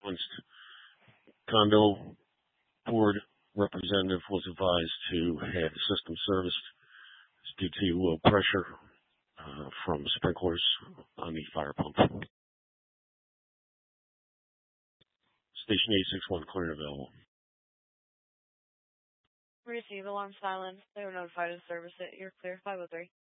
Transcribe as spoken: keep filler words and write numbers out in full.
sequenced. Condo board representative was advised to have the system serviced due to low pressure uh, from sprinklers on the fire pump. Station eight six one clear and available. Receive alarm silence. They were notified to service it. You're clear. five oh three.